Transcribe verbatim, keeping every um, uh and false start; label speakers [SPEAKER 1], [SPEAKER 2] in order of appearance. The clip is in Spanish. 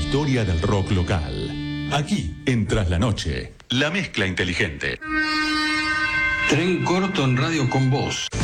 [SPEAKER 1] historia del rock local. Aquí, en Tras la Noche, la mezcla inteligente.
[SPEAKER 2] Tren corto en Radio con Voz.